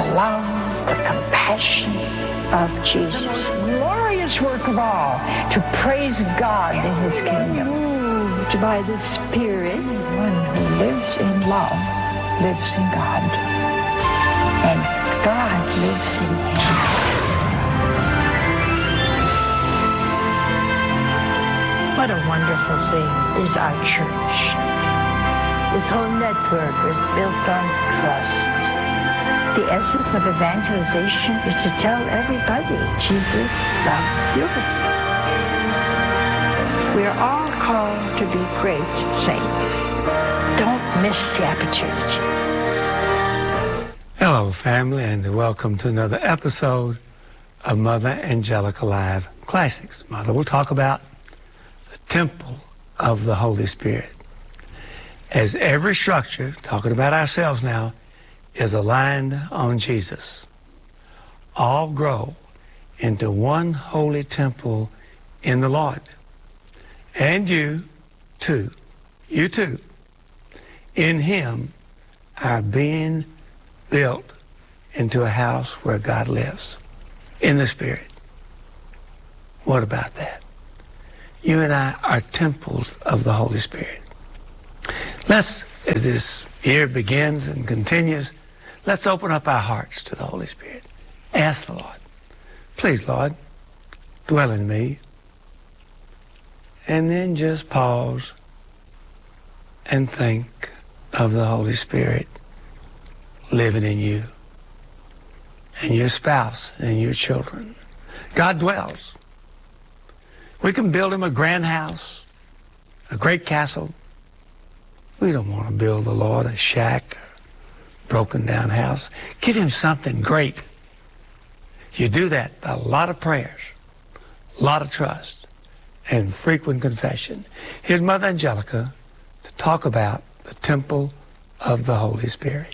love, the compassion of Jesus. The most glorious work of all, to praise God in his kingdom. Moved by the Spirit, one who lives in love lives in God, and God lives in him. What a wonderful thing is our church. This whole network is built on trust. The essence of evangelization is to tell everybody Jesus loves you. We are all called to be great saints. Don't miss the opportunity. Hello, family, and welcome to another episode of Mother Angelica Live Classics. Mother will talk about the temple of the Holy Spirit. As every structure, talking about ourselves now, is aligned on Jesus, all grow into one holy temple in the Lord. And you too, in him are being built into a house where God lives, in the Spirit. What about that? You and I are temples of the Holy Spirit. Let's, as this year begins and continues, let's open up our hearts to the Holy Spirit. Ask the Lord, please, Lord, dwell in me. And then just pause and think of the Holy Spirit living in you and your spouse and your children. God dwells. We can build him a grand house, a great castle. We don't want to build the Lord a shack, a broken down house. Give him something great. You do that by a lot of prayers, a lot of trust, and frequent confession. Here's Mother Angelica to talk about the temple of the Holy Spirit.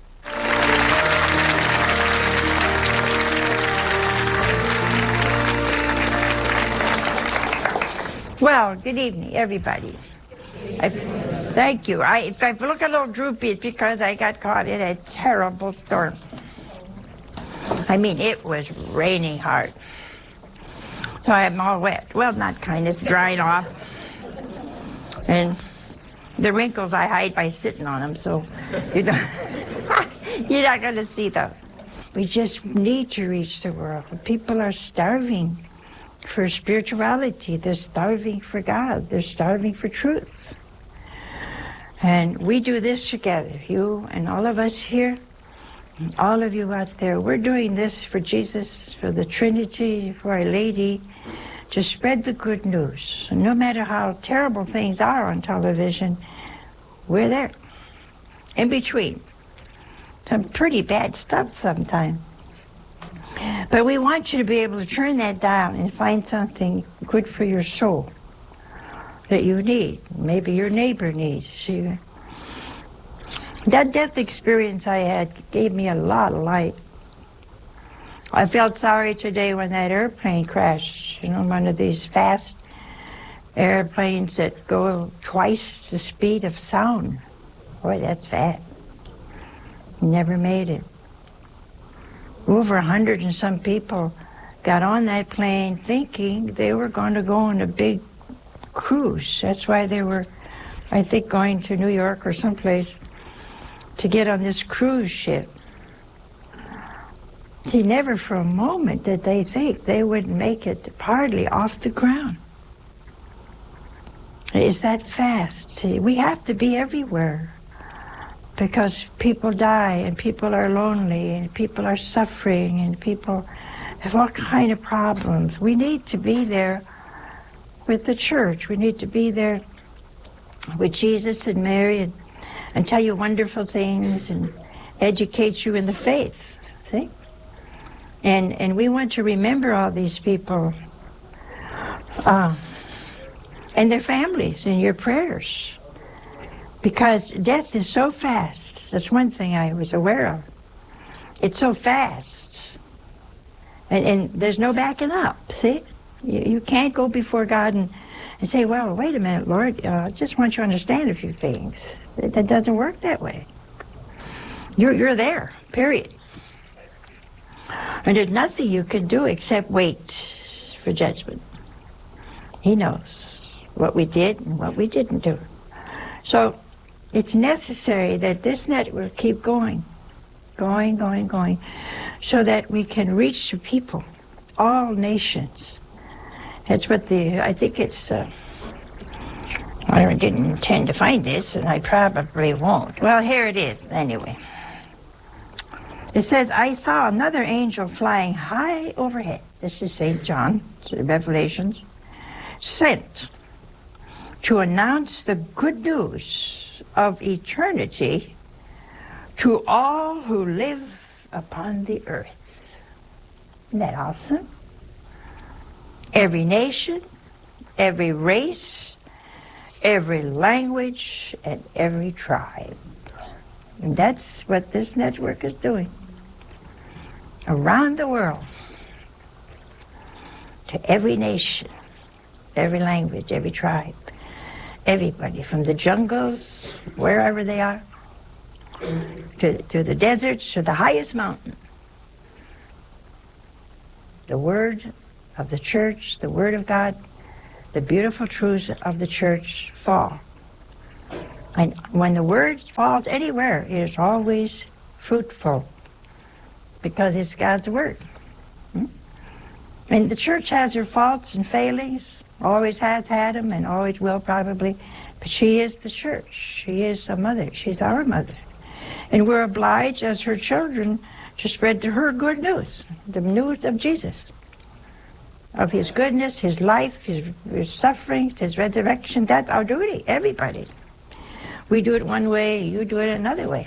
Well, good evening, everybody. Thank you. If I look a little droopy, it's because I got caught in a terrible storm. I mean, it was raining hard. So I'm all wet. Well, not kind, it's drying off. And the wrinkles I hide by sitting on them, so you're not going to see those. We just need to reach the world. People are starving for spirituality. They're starving for God. They're starving for truth. And we do this together, you and all of us here, and all of you out there. We're doing this for Jesus, for the Trinity, for Our Lady, to spread the good news. And no matter how terrible things are on television, we're there. In between. Some pretty bad stuff sometimes. But we want you to be able to turn that down and find something good for your soul that you need. Maybe your neighbor needs. See, that death experience I had gave me a lot of light. I felt sorry today when that airplane crashed. You know, one of these fast airplanes that go twice the speed of sound. Boy, that's fast. Never made it. Over 100 and some people got on that plane thinking they were going to go on a big cruise. That's why they were, I think, going to New York or someplace to get on this cruise ship. See, never for a moment did they think they would make it hardly off the ground. It's that fast. See, we have to be everywhere because people die and people are lonely and people are suffering and people have all kind of problems. We need to be there with the church. We need to be there with Jesus and Mary and tell you wonderful things and educate you in the faith. See? And we want to remember all these people and their families in your prayers. Because death is so fast. That's one thing I was aware of. It's so fast. And there's no backing up, see? You can't go before God and say, well, wait a minute, Lord, I just want you to understand a few things. That doesn't work that way. You're there, period. And there's nothing you can do except wait for judgment. He knows what we did and what we didn't do. So it's necessary that this network keep going, so that we can reach the people, all nations. That's what I think it's, I didn't intend to find this, and I probably won't. Well, here it is, anyway. It says, I saw another angel flying high overhead. This is St. John, Revelations, sent to announce the good news of eternity to all who live upon the earth. Isn't that awesome? Every nation, every race, every language, and every tribe. And that's what this network is doing. Around the world, to every nation, every language, every tribe, everybody, from the jungles, wherever they are, to the deserts, to the highest mountain. The word of the church, the word of God, the beautiful truths of the church fall. And when the word falls anywhere, it is always fruitful, because it's God's word. And the church has her faults and failings, always has had them and always will probably, but she is the church. She is a mother. She's our mother. And we're obliged as her children to spread to her good news, the news of Jesus, of his goodness, his life, his sufferings, his resurrection. That's our duty, everybody. We do it one way, you do it another way.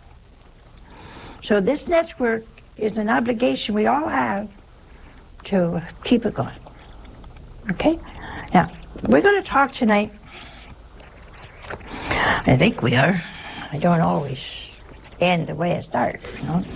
So this network is an obligation we all have to keep it going. Okay? Now, we're going to talk tonight. I think we are. I don't always end the way I start, you know.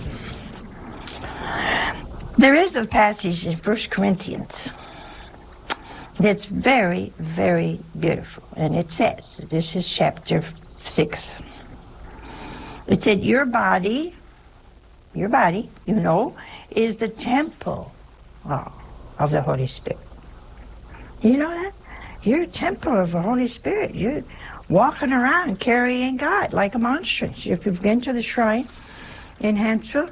There is a passage in 1 Corinthians that's very, very beautiful. And it says, this is chapter 6. It said, your body, you know, is the temple of the Holy Spirit. You know that? You're a temple of the Holy Spirit. You're walking around carrying God like a monstrance. If you've been to the shrine in Hansville,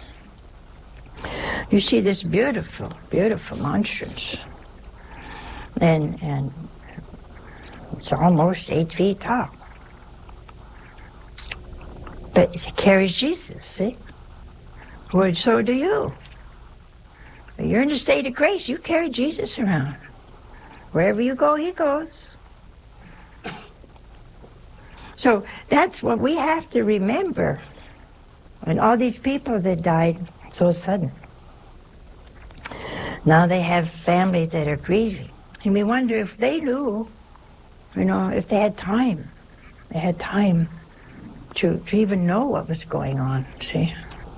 you see this beautiful, beautiful monstrance. And it's almost 8 feet tall. But it carries Jesus, see? Well, so do you. You're in a state of grace. You carry Jesus around. Wherever you go, he goes. So that's what we have to remember. And all these people that died so sudden. Now they have families that are grieving. And we wonder if they knew, you know, if they had time. They had time to even know what was going on, see?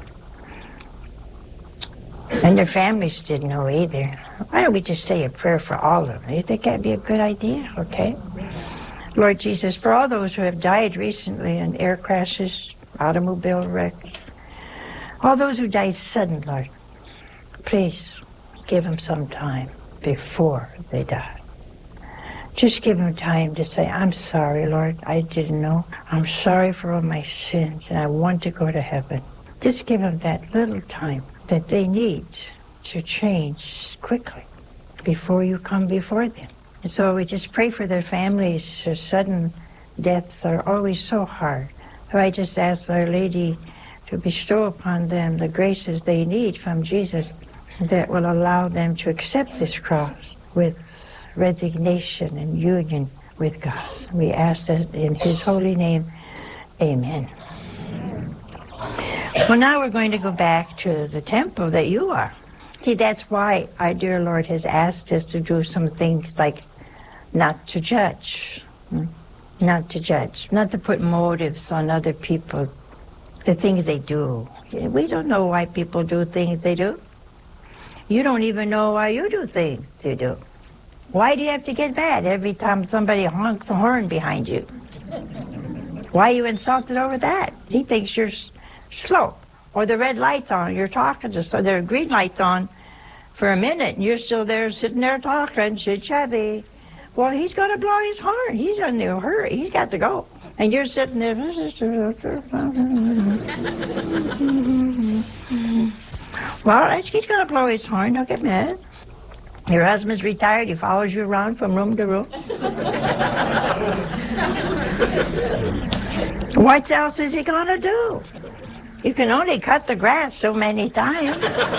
And their families didn't know either. Why don't we just say a prayer for all of them? You think that'd be a good idea? Okay. Lord Jesus, for all those who have died recently in air crashes, automobile wrecks, all those who died sudden, Lord, please give them some time before they die. Just give them time to say, I'm sorry, Lord, I didn't know. I'm sorry for all my sins, and I want to go to heaven. Just give them that little time that they need to change quickly before you come before them. And so we just pray for their families. Their sudden deaths are always so hard. So I just ask Our Lady to bestow upon them the graces they need from Jesus that will allow them to accept this cross with resignation and union with God. We ask that in his holy name, amen. Well, now we're going to go back to the temple that you are. See, that's why our dear Lord has asked us to do some things like not to judge, not to put motives on other people, the things they do. We don't know why people do things they do. You don't even know why you do things you do. Why do you have to get mad every time somebody honks a horn behind you? Why are you insulted over that? He thinks you're slow or the red light's on, you're talking to, so there are green lights on for a minute, and you're still there sitting there talking, chit-chatty. Well, he's going to blow his horn. He's in a hurry. He's got to go. And you're sitting there. Well, he's going to blow his horn. Don't get mad. Your husband's retired. He follows you around from room to room. What else is he going to do? You can only cut the grass so many times.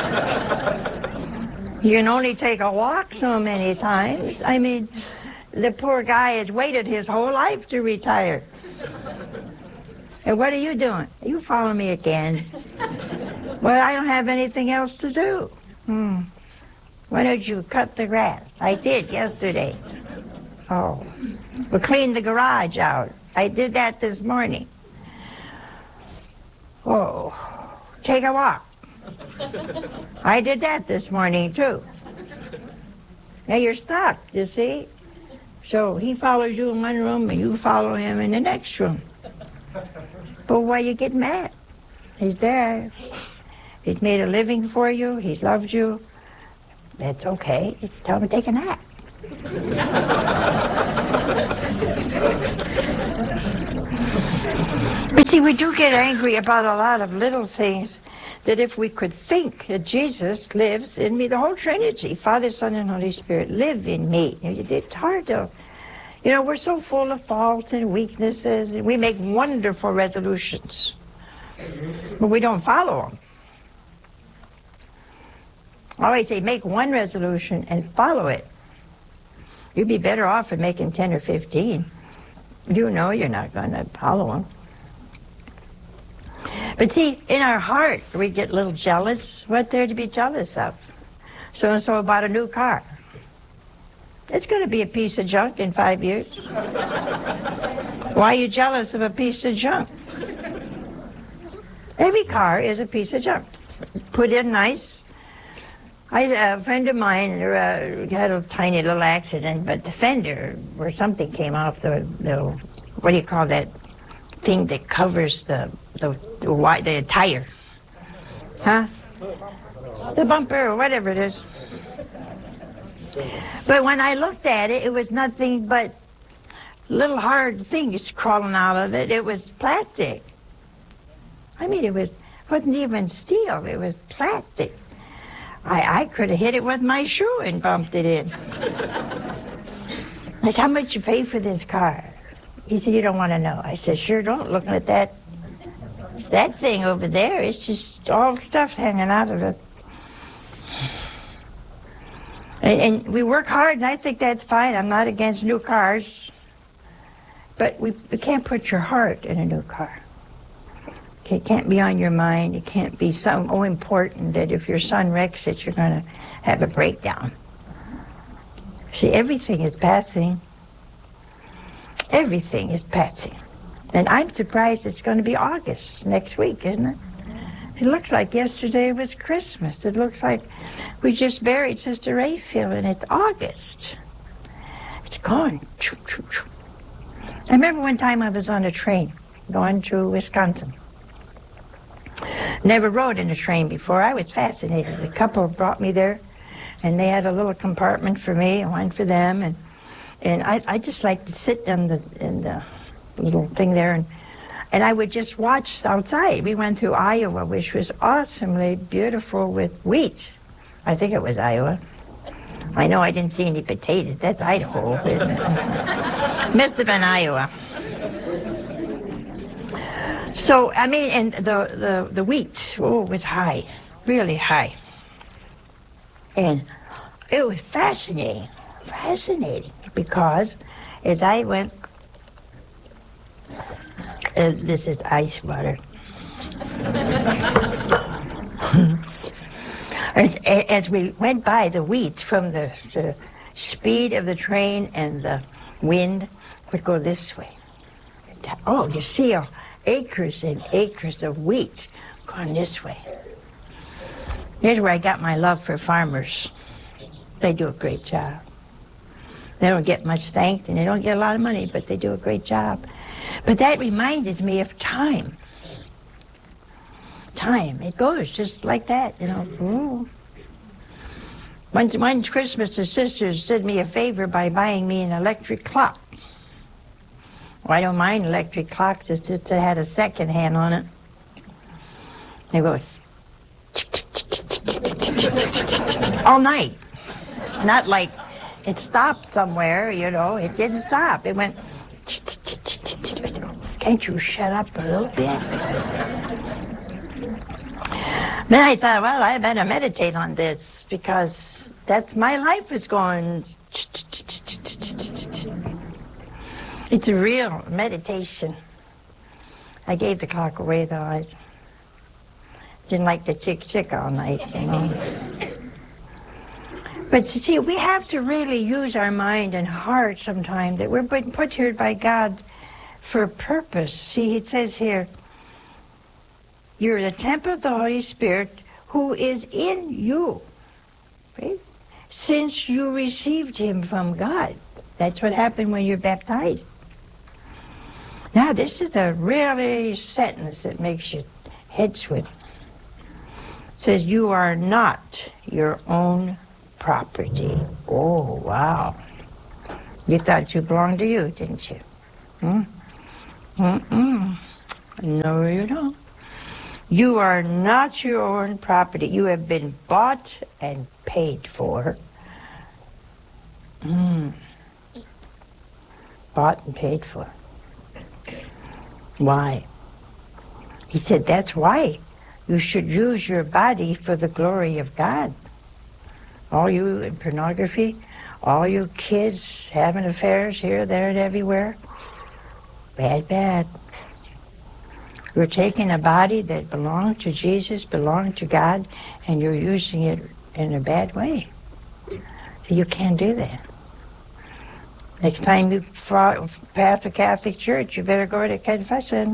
You can only take a walk so many times. I mean, the poor guy has waited his whole life to retire. And what are you doing? You follow me again. Well, I don't have anything else to do. Why don't you cut the grass? I did yesterday. Oh, we'll clean the garage out. I did that this morning. Oh, take a walk. I did that this morning, too. Now you're stuck, you see? So he follows you in one room and you follow him in the next room. But why you get mad? He's there. He's made a living for you. He's loved you. That's okay. Tell him to take a nap. But see, we do get angry about a lot of little things, that if we could think that Jesus lives in me, the whole Trinity, Father, Son, and Holy Spirit, live in me. It's hard to, we're so full of faults and weaknesses, and we make wonderful resolutions, but we don't follow them. I always say, make one resolution and follow it. You'd be better off at making 10 or 15. You know you're not going to follow them. But see, in our heart, we get a little jealous. What there to be jealous of? So-and-so bought a new car. It's going to be a piece of junk in 5 years. Why are you jealous of a piece of junk? Every car is a piece of junk. Put in nice. A friend of mine had a tiny little accident, but the fender, or something came off the what do you call that thing that covers the tire? Huh? The bumper, or whatever it is. But when I looked at it, it was nothing but little hard things crawling out of it. It was plastic. I mean, it wasn't even steel. It was plastic. I could have hit it with my shoe and bumped it in. I said, how much you pay for this car? He said, you don't want to know. I said, sure don't. Looking at that thing over there, it's just all stuff hanging out of it. And we work hard, and I think that's fine. I'm not against new cars. But we can't put your heart in a new car. It can't be on your mind. It can't be so important that if your son wrecks it, you're going to have a breakdown. See, everything is passing. Everything is passing. And I'm surprised it's going to be August next week, isn't it? It looks like yesterday was Christmas. It looks like we just buried Sister Rayfield, and it's August. It's gone. I remember one time I was on a train going to Wisconsin. Never rode in a train before. I was fascinated. A couple brought me there, and they had a little compartment for me and one for them, and I just like to sit in the little thing there, and I would just watch outside. We went through Iowa, which was awesomely beautiful with wheat. I think it was Iowa. I know I didn't see any potatoes. That's Idaho, isn't it? Must have been Iowa. So, I mean, and the wheat, it was high, really high. And it was fascinating, because as I went, this is ice water. As we went by the wheat, from the speed of the train and the wind would go this way. Oh, you see acres and acres of wheat going this way. Here's where I got my love for farmers. They do a great job. They don't get much thanked, and they don't get a lot of money, but they do a great job. But that reminded me of time. time. It goes just like that, you know. Ooh. One Christmas, the sisters did me a favor by buying me an electric clock. Well, I don't mind electric clocks. It's just it had a second hand on it. They go all night. Not like it stopped somewhere, you know. It didn't stop. It went. Can't you shut up a little bit? Then I thought, well, I better meditate on this because that's my life is going. It's a real meditation. I gave the clock away, though. I didn't like the chick all night, you know. But you see, we have to really use our mind and heart sometimes, that we're being put here by God for a purpose. See, it says here, you're the temple of the Holy Spirit who is in you, right? Since you received him from God. That's what happened when you're baptized. Now, this is a really sentence that makes your head swim. It says, you are not your own property. Oh, wow. You thought you belonged to you, didn't you? No, you don't. You are not your own property. You have been bought and paid for. Bought and paid for. Why? He said, that's why you should use your body for the glory of God. All you in pornography, all you kids having affairs here, there, and everywhere. Bad, bad. You're taking a body that belonged to Jesus, belonged to God, and you're using it in a bad way. You can't do that. Next time you pass a Catholic church, you better go to confession.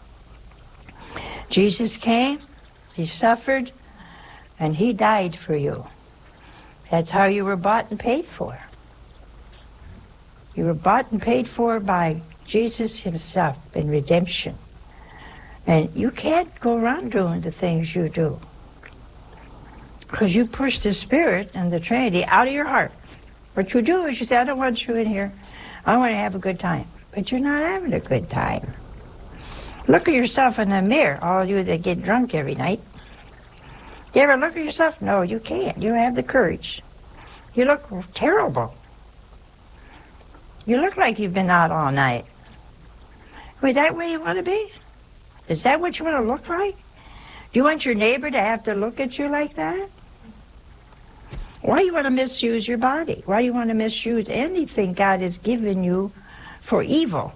Jesus came, he suffered, and he died for you. That's how you were bought and paid for. You were bought and paid for by Jesus himself in redemption. And you can't go around doing the things you do, because you push the Spirit and the Trinity out of your heart. What you do is you say, I don't want you in here. I want to have a good time. But you're not having a good time. Look at yourself in the mirror, all you that get drunk every night. You ever look at yourself? No, you can't. You don't have the courage. You look terrible. You look like you've been out all night. Is that where you want to be? Is that what you want to look like? Do you want your neighbor to have to look at you like that? Why do you want to misuse your body? Why do you want to misuse anything God has given you for evil?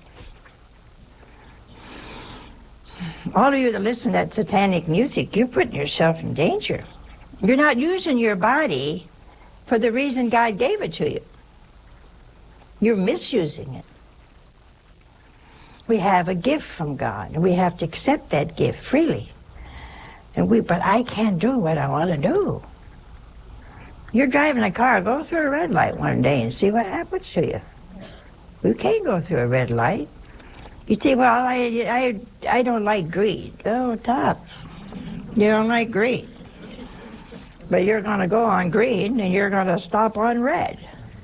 All of you that listen to that satanic music, you're putting yourself in danger. You're not using your body for the reason God gave it to you. You're misusing it. We have a gift from God, and we have to accept that gift freely. But I can't do what I want to do. You're driving a car, go through a red light one day and see what happens to you. You can't go through a red light. You say, well, I don't like greed. Oh, tough. You don't like greed. But you're going to go on green and you're going to stop on red.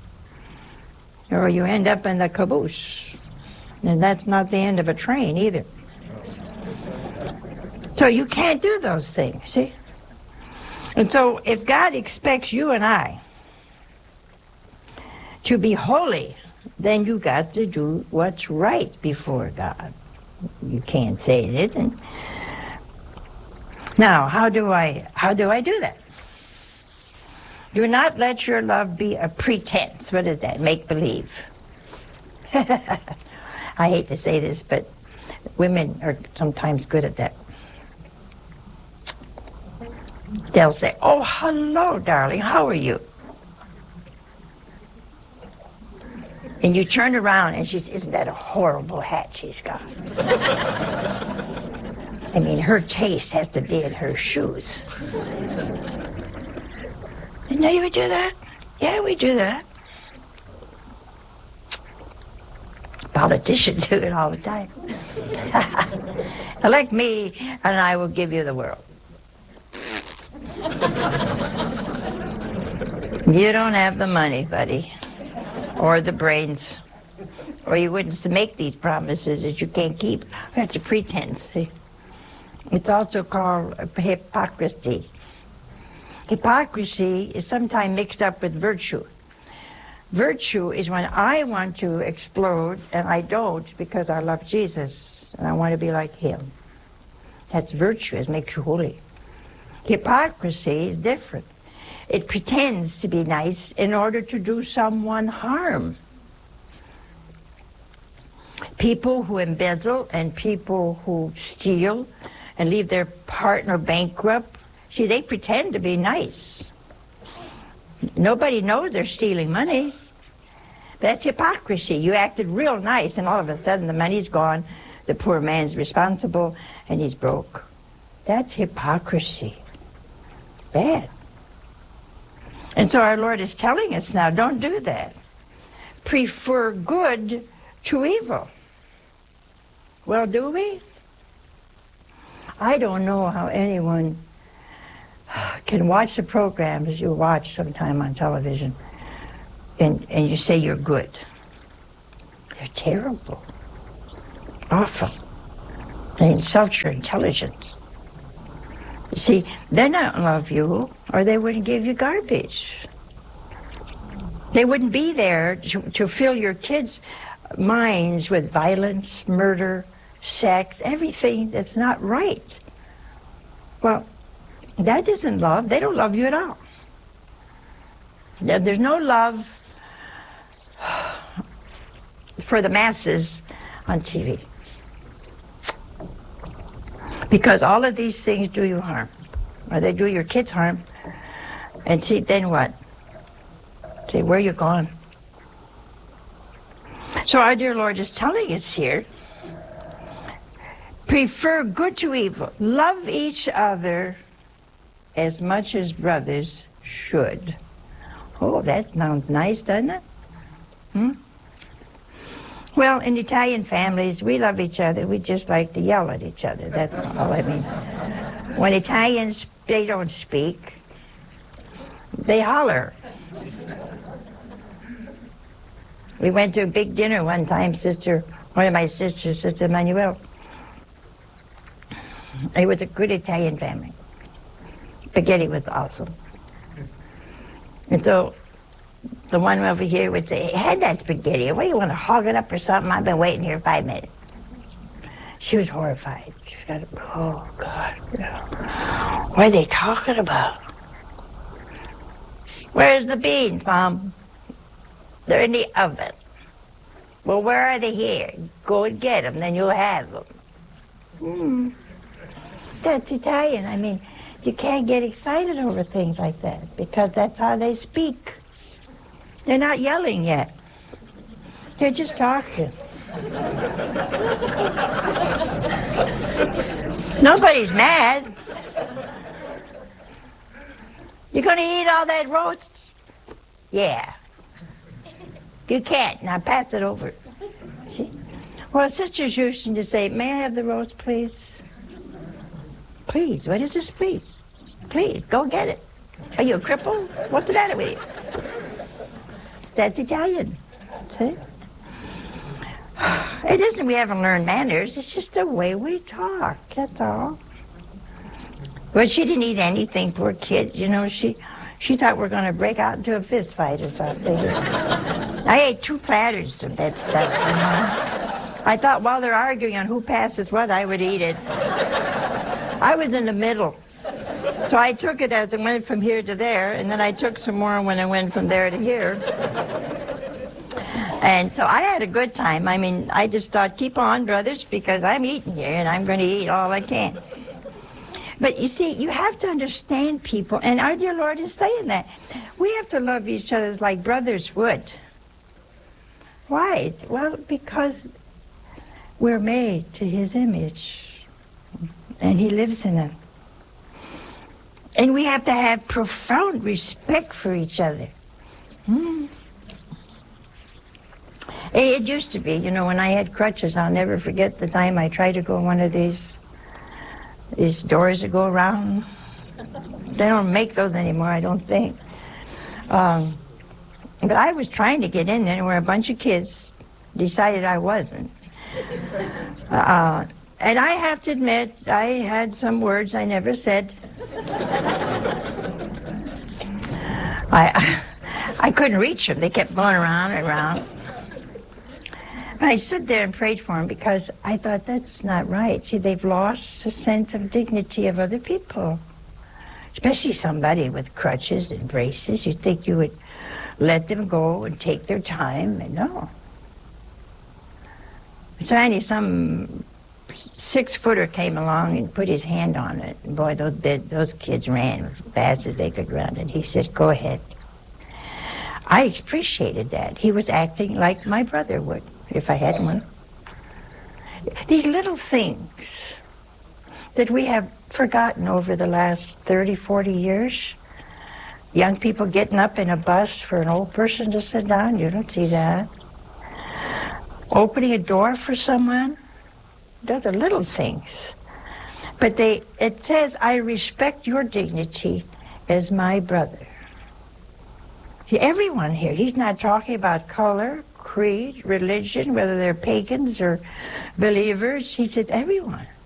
Or you end up in the caboose. And that's not the end of a train either. So you can't do those things, see? And so if God expects you and I to be holy, then you got to do what's right before God. You can't say it isn't. Now, how do I do that? Do not let your love be a pretense. What is that? Make believe. I hate to say this, but women are sometimes good at that. They'll say, oh, hello, darling, how are you? And you turn around and she says, isn't that a horrible hat she's got? I mean, her taste has to be in her shoes. Didn't know you would do that? Yeah, we do that. Politicians do it all the time. Elect me, and I will give you the world. You don't have the money, buddy, or the brains, or you wouldn't make these promises that you can't keep. That's a pretense, see? It's also called hypocrisy. Hypocrisy is sometimes mixed up with virtue. Virtue is when I want to explode and I don't because I love Jesus and I want to be like him. That's virtue. It makes you holy. Hypocrisy is different. It pretends to be nice in order to do someone harm. People who embezzle and people who steal and leave their partner bankrupt, see, they pretend to be nice. Nobody knows they're stealing money. That's hypocrisy. You acted real nice, and all of a sudden the money's gone, the poor man's responsible, and he's broke. That's hypocrisy. Bad. And so our Lord is telling us now, don't do that. Prefer good to evil. Well, do we? I don't know how anyone can watch the programs you watch sometime on television and you say you're good. They're terrible. Awful. They insult your intelligence. You see, they don't love you or they wouldn't give you garbage. They wouldn't be there to fill your kids' minds with violence, murder, sex, everything that's not right. Well, that isn't love. They don't love you at all. There's no love for the masses on TV. Because all of these things do you harm. Or they do your kids harm. And see, then what? See, where you gone? So our dear Lord is telling us here, prefer good to evil. Love each other as much as brothers should. Oh, that sounds nice, doesn't it? Well, in Italian families, we love each other. We just like to yell at each other. That's all I mean. When Italians, they don't speak. They holler. We went to a big dinner one time, one of my sisters, Sister Manuel. It was a good Italian family. Spaghetti was awesome. And so the one over here would say, hey, had that spaghetti. What do you want to hog it up or something? I've been waiting here 5 minutes. She was horrified. She got, oh, God. What are they talking about? Where's the beans, Mom? They're in the oven. Well, where are they here? Go and get them, then you'll have them. That's Italian. I mean, you can't get excited over things like that because that's how they speak. They're not yelling yet. They're just talking. Nobody's mad. You gonna eat all that roast? Yeah. You can't. Now pass it over. See? Well, sisters used to say, may I have the roast, please? Please, what is this, please? Please, go get it. Are you a cripple? What's the matter with you? That's Italian. See? It isn't we haven't learned manners, it's just the way we talk, that's all. Well, she didn't eat anything, poor kid. You know, she thought we were going to break out into a fist fight or something. I ate 2 platters of that stuff, you know. I thought while they're arguing on who passes what, I would eat it. I was in the middle. So I took it as it went from here to there, and then I took some more when I went from there to here. And so I had a good time. I mean, I just thought, keep on, brothers, because I'm eating here, and I'm going to eat all I can. But you see, you have to understand people, and our dear Lord is saying that. We have to love each other like brothers would. Why? Well, because we're made to his image, and he lives in us. And we have to have profound respect for each other. It used to be, you know, when I had crutches, I'll never forget the time I tried to go one of these doors that go around. They don't make those anymore, I don't think. But I was trying to get in there where a bunch of kids decided I wasn't. And I have to admit, I had some words I never said. I couldn't reach them. They kept going around and around. I stood there and prayed for them because I thought, that's not right. See, they've lost the sense of dignity of other people, especially somebody with crutches and braces. You'd think you would let them go and take their time, and no. Finally, some 6-footer came along and put his hand on it. And boy, those kids ran as fast as they could run. And he said, go ahead. I appreciated that. He was acting like my brother would, if I had one. These little things that we have forgotten over the last 30, 40 years. Young people getting up in a bus for an old person to sit down, you don't see that. Opening a door for someone. Those are little things. But it says, I respect your dignity as my brother. Everyone here, he's not talking about color, creed, religion, whether they're pagans or believers. He says everyone.